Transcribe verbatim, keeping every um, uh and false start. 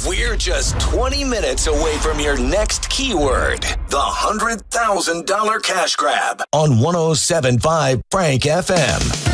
We're just twenty minutes away from your next keyword. The one hundred thousand dollars cash grab on one oh seven point five Frank F M.